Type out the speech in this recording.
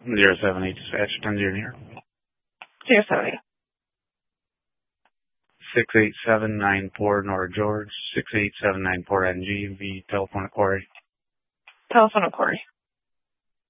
078 dispatch, 10-0 near. 078. 68794 North George, 68794 NG, V telephone inquiry. Telephone inquiry.